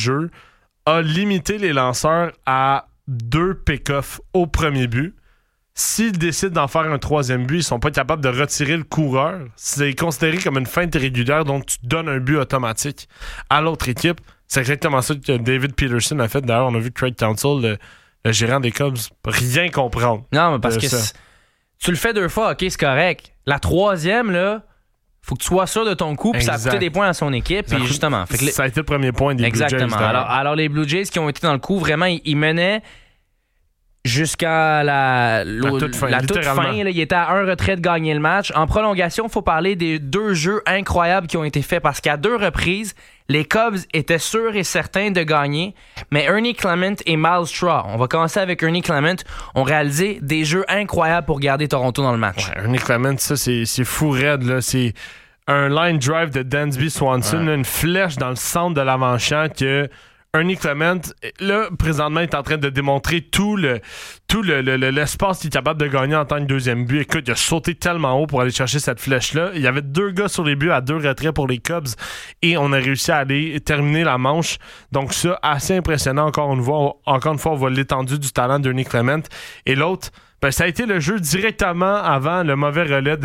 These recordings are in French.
jeu, a limité les lanceurs à 2 pick-offs au premier but. S'ils décident d'en faire un troisième but, ils sont pas capables de retirer le coureur. C'est considéré comme une feinte irrégulière, donc tu donnes un but automatique à l'autre équipe. C'est exactement ça que David Peterson a fait. D'ailleurs, on a vu Craig Counsell, le gérant des Cubs, rien comprendre. Non, mais parce que tu le fais 2 fois, OK, c'est correct. La troisième, là, faut que tu sois sûr de ton coup, puis ça a coûté des points à son équipe. Puis justement, ça a été le premier point des Blue Jays. Exactement. Alors, les Blue Jays qui ont été dans le coup, vraiment, ils menaient jusqu'à la toute fin. Là, il était à un retrait de gagner le match. En prolongation, il faut parler des 2 jeux incroyables qui ont été faits parce qu'à 2 reprises, les Cubs étaient sûrs et certains de gagner, mais Ernie Clement et Myles Straw, on va commencer avec Ernie Clement, ont réalisé des jeux incroyables pour garder Toronto dans le match. Ouais, Ernie Clement, ça, c'est fou raide, là. C'est un line drive de Dansby Swanson, là, une flèche dans le centre de l'avant-champ que Ernie Clement, là, présentement, est en train de démontrer tout l'espace qu'il est capable de gagner en tant que deuxième but. Écoute, il a sauté tellement haut pour aller chercher cette flèche-là. Il y avait 2 gars sur les buts à 2 retraits pour les Cubs et on a réussi à aller terminer la manche. Donc ça, assez impressionnant. Encore une fois, on voit l'étendue du talent d'Ernie Clement. Et l'autre, ça a été le jeu directement avant le mauvais relais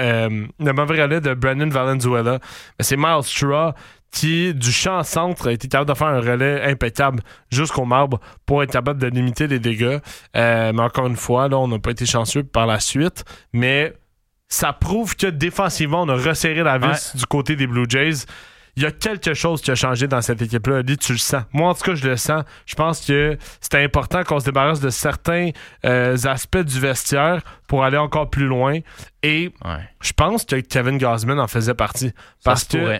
de Brendan Valenzuela. C'est Myles Straw qui, du champ centre, a été capable de faire un relais impeccable jusqu'au marbre pour être capable de limiter les dégâts. Mais encore une fois, là, on n'a pas été chanceux par la suite. Mais ça prouve que défensivement, on a resserré la vis du côté des Blue Jays. Il y a quelque chose qui a changé dans cette équipe-là. Ali, tu le sens. Moi, en tout cas, je le sens. Je pense que c'était important qu'on se débarrasse de certains aspects du vestiaire pour aller encore plus loin. Et je pense que Kevin Gausman en faisait partie. Parce que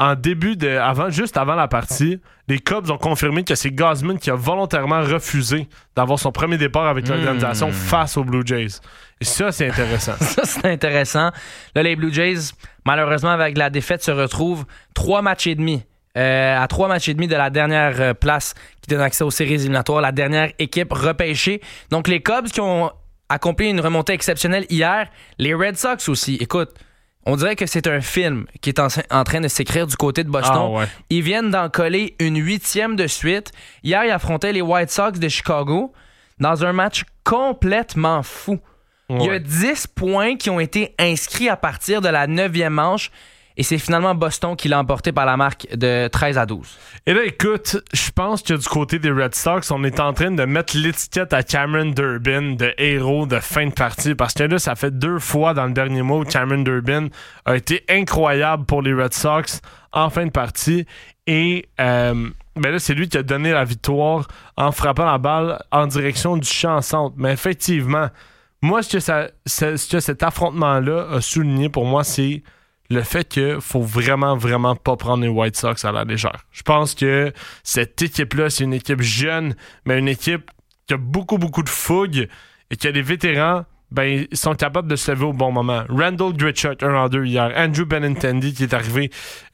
juste avant la partie, les Cubs ont confirmé que c'est Gausman qui a volontairement refusé d'avoir son premier départ avec l'organisation face aux Blue Jays. Et ça, c'est intéressant. Ça, c'est intéressant. Là, les Blue Jays, malheureusement, avec la défaite, se retrouvent 3 matchs et demi. À 3 matchs et demi de la dernière place qui donne accès aux séries éliminatoires, la dernière équipe repêchée. Donc, les Cubs qui ont accompli une remontée exceptionnelle hier, les Red Sox aussi. Écoute, on dirait que c'est un film qui est en train de s'écrire du côté de Boston. Ils viennent d'en coller une 8e de suite. Hier, ils affrontaient les White Sox de Chicago dans un match complètement fou. Il y a 10 points qui ont été inscrits à partir de la 9e manche. Et c'est finalement Boston qui l'a emporté par la marque de 13-12. Et là, écoute, je pense que du côté des Red Sox, on est en train de mettre l'étiquette à Cameron Durbin de héros de fin de partie. Parce que là, ça fait 2 fois dans le dernier mois où Cameron Durbin a été incroyable pour les Red Sox en fin de partie. Et là, c'est lui qui a donné la victoire en frappant la balle en direction du champ centre. Mais effectivement, moi, ce que cet affrontement-là a souligné pour moi, c'est le fait qu'il faut vraiment, vraiment pas prendre les White Sox à la légère. Je pense que cette équipe-là, c'est une équipe jeune, mais une équipe qui a beaucoup, beaucoup de fougue et qui a des vétérans, ils sont capables de se lever au bon moment. Randall Grichuk, 1-2 hier. Andrew Benintendi, qui est arrivé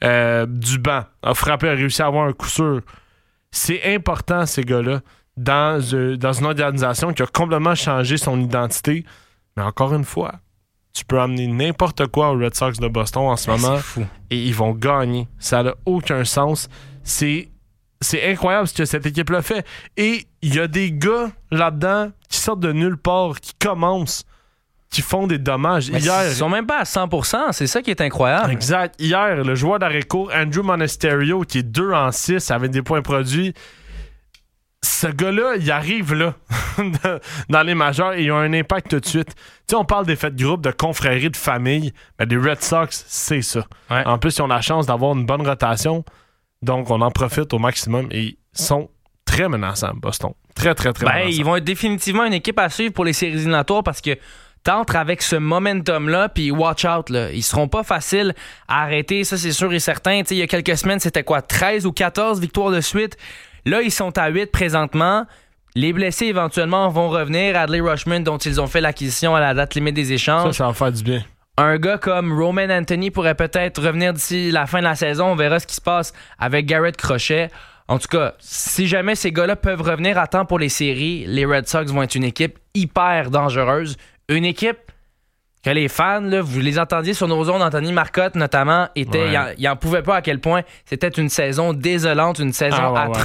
du banc, a frappé, a réussi à avoir un coup sûr. C'est important, ces gars-là, dans une organisation qui a complètement changé son identité. Mais encore une fois, tu peux amener n'importe quoi aux Red Sox de Boston en ce moment et ils vont gagner. Ça n'a aucun sens. C'est incroyable ce que cette équipe-là fait. Et il y a des gars là-dedans qui sortent de nulle part, qui commencent, qui font des dommages. Mais hier, ils sont même pas à 100%. C'est ça qui est incroyable. Exact. Hier, le joueur d'arrêt-court, Andrew Monasterio, qui est 2-6 avec des points produits, ce gars-là, il arrive là, dans les majeurs, et il a un impact tout de suite. Tu sais, on parle d'effet de groupe, de confrérie, de famille. Mais les Red Sox, c'est ça. Ouais. En plus, ils ont la chance d'avoir une bonne rotation. Donc, on en profite au maximum. Et ils sont très menaçants, Boston. Très, très, très menaçants. Ils vont être définitivement une équipe à suivre pour les séries éliminatoires parce que t'entres avec ce momentum-là, puis watch out, là. Ils seront pas faciles à arrêter, ça, c'est sûr et certain. Tu sais, il y a quelques semaines, c'était quoi, 13 ou 14 victoires de suite? Là, ils sont à 8 présentement. Les blessés, éventuellement, vont revenir. Adley Rutschman, dont ils ont fait l'acquisition à la date limite des échanges. Ça va faire du bien. Un gars comme Roman Anthony pourrait peut-être revenir d'ici la fin de la saison. On verra ce qui se passe avec Garrett Crochet. En tout cas, si jamais ces gars-là peuvent revenir à temps pour les séries, les Red Sox vont être une équipe hyper dangereuse. Une équipe que les fans, là, vous les entendiez sur nos ondes, Anthony Marcotte notamment, il en pouvait pas à quel point c'était une saison désolante, une saison atroce.